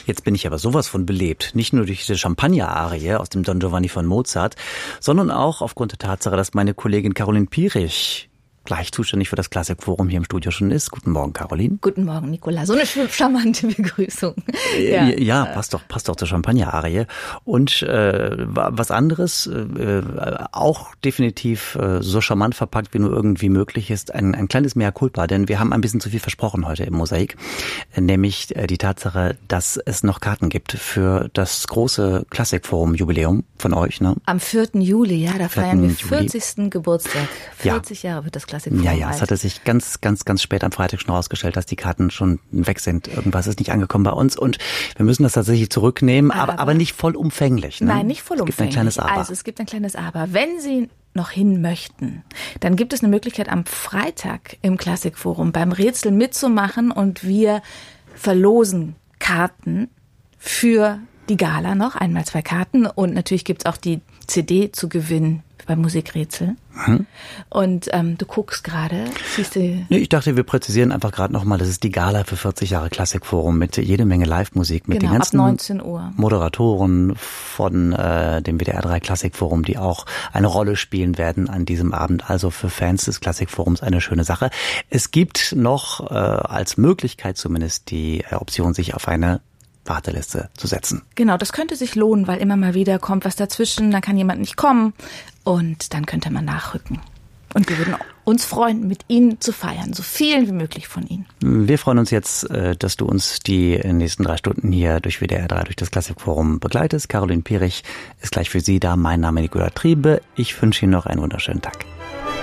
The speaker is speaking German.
Jetzt bin ich aber sowas von belebt. Nicht nur durch diese Champagner-Arie aus dem Don Giovanni von Mozart, sondern auch aufgrund der Tatsache, dass meine Kollegin Caroline Piëch gleich zuständig für das Klassikforum hier im Studio schon ist. Guten Morgen, Caroline. Guten Morgen, Nicola. So eine charmante Begrüßung. Ja, passt doch zur Champagner-Arie. Und was anderes, auch definitiv so charmant verpackt, wie nur irgendwie möglich ist, ein kleines Mea culpa, denn wir haben ein bisschen zu viel versprochen heute im Mosaik, nämlich die Tatsache, dass es noch Karten gibt für das große Klassikforum-Jubiläum von euch. Ne? Am 4. Juli, da feiern wir 40. Geburtstag. 40 Jahre wird das Klassikforum. Ja, es hatte sich ganz spät am Freitag schon herausgestellt, dass die Karten schon weg sind. Irgendwas ist nicht angekommen bei uns und wir müssen das tatsächlich zurücknehmen, aber nicht vollumfänglich. Ne? Nein, nicht vollumfänglich. Es gibt ein kleines Aber. Also es gibt ein kleines Aber. Wenn Sie noch hin möchten, dann gibt es eine Möglichkeit, am Freitag im Klassikforum beim Rätsel mitzumachen und wir verlosen Karten für die Gala noch, einmal 2 Karten und natürlich gibt es auch die CD zu gewinnen beim Musikrätsel. Und du guckst gerade, siehst du... Nee, ich dachte, wir präzisieren einfach gerade nochmal, das ist die Gala für 40 Jahre Klassikforum mit jede Menge Live-Musik, mit den ganzen ab 19 Uhr. Moderatoren von dem WDR 3 Klassikforum, die auch eine Rolle spielen werden an diesem Abend. Also für Fans des Klassikforums eine schöne Sache. Es gibt noch als Möglichkeit zumindest die Option, sich auf eine Warteliste zu setzen. Genau, das könnte sich lohnen, weil immer mal wieder kommt was dazwischen, dann kann jemand nicht kommen und dann könnte man nachrücken. Und wir würden uns freuen, mit Ihnen zu feiern, so viel wie möglich von Ihnen. Wir freuen uns jetzt, dass du uns die nächsten 3 Stunden hier durch WDR 3, durch das Klassikforum begleitest. Caroline Piëch ist gleich für Sie da. Mein Name ist Nicola Triebe. Ich wünsche Ihnen noch einen wunderschönen Tag.